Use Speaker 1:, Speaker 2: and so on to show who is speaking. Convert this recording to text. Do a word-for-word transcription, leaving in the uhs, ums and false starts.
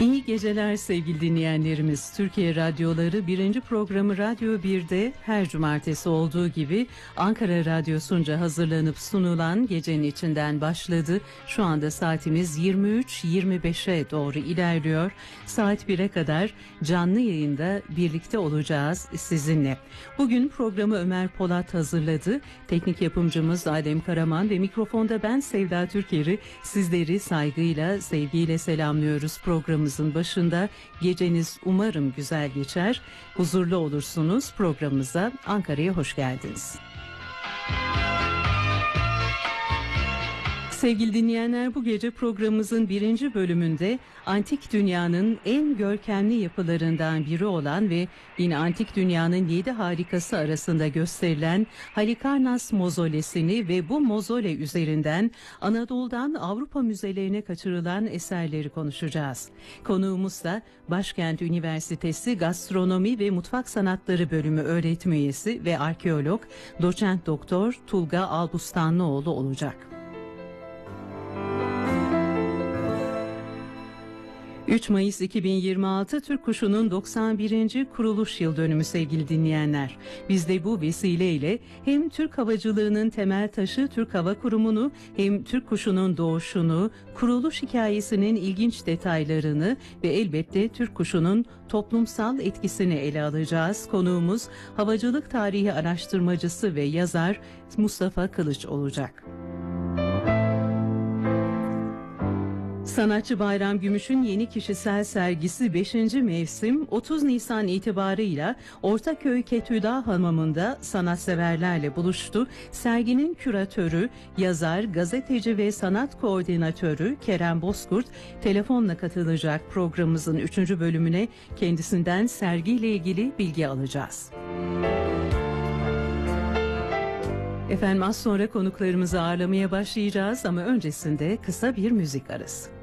Speaker 1: İyi geceler sevgili dinleyenlerimiz. Türkiye Radyoları birinci programı Radyo bir'de her cumartesi olduğu gibi Ankara Radyosu'nca hazırlanıp sunulan Gecenin içinden başladı. Şu anda saatimiz yirmi üç yirmi beşe doğru ilerliyor. Saat bir'e kadar canlı yayında birlikte olacağız sizinle. Bugün programı Ömer Polat hazırladı. Teknik yapımcımız Adem Karaman ve mikrofonda ben Sevda Türker'i sizleri saygıyla, sevgiyle selamlıyoruz. Programımızın başında geceniz umarım güzel geçer, huzurlu olursunuz. Programımıza, Ankara'ya hoş geldiniz. Sevgili dinleyenler, bu gece programımızın birinci bölümünde antik dünyanın en görkemli yapılarından biri olan ve yine antik dünyanın yedi harikası arasında gösterilen Halikarnas Mozolesi'ni ve bu mozole üzerinden Anadolu'dan Avrupa müzelerine kaçırılan eserleri konuşacağız. Konuğumuz da Başkent Üniversitesi Gastronomi ve Mutfak Sanatları Bölümü öğretim üyesi ve arkeolog Doçent Doktor Tulga Albustanlıoğlu olacak. üç Mayıs iki bin yirmi altı Türk Kuşu'nun doksan birinci kuruluş yıl dönümü sevgili dinleyenler. Biz de bu vesileyle hem Türk havacılığının temel taşı Türk Hava Kurumu'nu, hem Türk Kuşu'nun doğuşunu, kuruluş hikayesinin ilginç detaylarını ve elbette Türk Kuşu'nun toplumsal etkisini ele alacağız. Konuğumuz havacılık tarihi araştırmacısı ve yazar Mustafa Kılıç olacak. Sanatçı Bayram Gümüş'ün yeni kişisel sergisi beşinci mevsim otuz Nisan itibarıyla Ortaköy Ketüda Hamamı'nda sanatseverlerle buluştu. Serginin küratörü, yazar, gazeteci ve sanat koordinatörü Kerem Bozkurt telefonla katılacak. Programımızın üçüncü bölümüne kendisinden sergiyle ilgili bilgi alacağız. Efendim, az sonra konuklarımızı ağırlamaya başlayacağız ama öncesinde kısa bir müzik arası.